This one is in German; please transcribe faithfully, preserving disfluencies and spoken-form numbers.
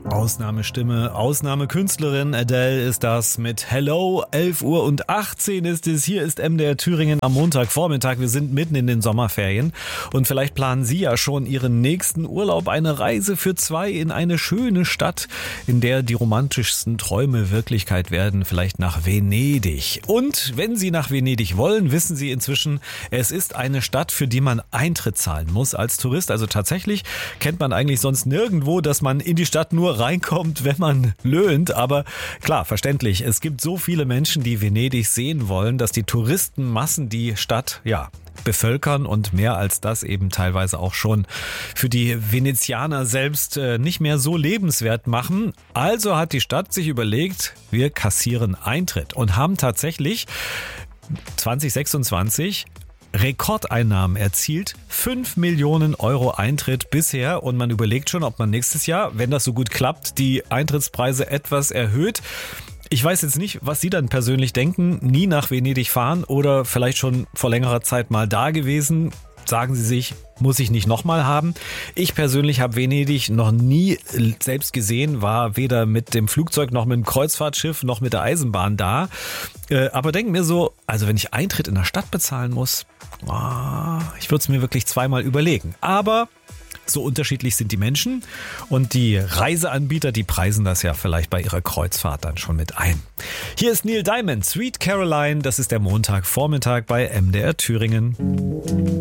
Ausnahmestimme, Ausnahmekünstlerin Adele ist das mit Hello. elf Uhr und achtzehn ist es. Hier ist M D R Thüringen am Montagvormittag. Wir sind mitten in den Sommerferien und vielleicht planen Sie ja schon Ihren nächsten Urlaub. Eine Reise für zwei in eine schöne Stadt, in der die romantischsten Träume Wirklichkeit werden. Vielleicht nach Venedig. Und wenn Sie nach Venedig wollen, wissen Sie inzwischen, es ist eine Stadt, für die man Eintritt zahlen muss als Tourist. Also tatsächlich kennt man eigentlich sonst nirgendwo, dass man in die Stadt nur reinkommt, wenn man löhnt. Aber klar, verständlich. Es gibt so viele Menschen, die Venedig sehen wollen, dass die Touristenmassen die Stadt, ja, bevölkern und mehr als das eben teilweise auch schon für die Venezianer selbst nicht mehr so lebenswert machen. Also hat die Stadt sich überlegt, wir kassieren Eintritt und haben tatsächlich zwanzig sechsundzwanzig Rekordeinnahmen erzielt, fünf Millionen Euro Eintritt bisher und man überlegt schon, ob man nächstes Jahr, wenn das so gut klappt, die Eintrittspreise etwas erhöht. Ich weiß jetzt nicht, was Sie dann persönlich denken, nie nach Venedig fahren oder vielleicht schon vor längerer Zeit mal da gewesen. Sagen Sie sich, muss ich nicht nochmal haben. Ich persönlich habe Venedig noch nie selbst gesehen, war weder mit dem Flugzeug noch mit dem Kreuzfahrtschiff noch mit der Eisenbahn da. Aber denke mir so, also wenn ich Eintritt in der Stadt bezahlen muss, ich würde es mir wirklich zweimal überlegen. Aber so unterschiedlich sind die Menschen und die Reiseanbieter, die preisen das ja vielleicht bei ihrer Kreuzfahrt dann schon mit ein. Hier ist Neil Diamond, Sweet Caroline, das ist der Montagvormittag bei M D R Thüringen.